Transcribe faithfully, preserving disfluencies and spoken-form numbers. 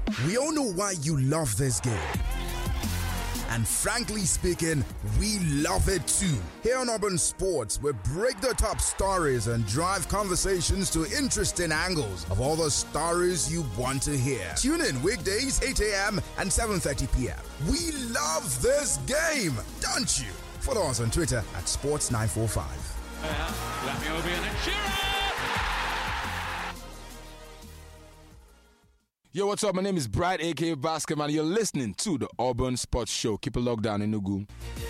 We all know why you love this game. And frankly speaking, we love it too. Here on Auburn Sports, we break the top stories and drive conversations to interesting angles of all the stories you want to hear. Tune in weekdays, eight a.m. and seven thirty p.m. We love this game, don't you? Follow us on Twitter at sports nine four five. Let me over and Shearer! Yo, what's up? My name is Bright, aka Basketman. You're listening to the Auburn Sports Show. Keep it locked down in Nugu.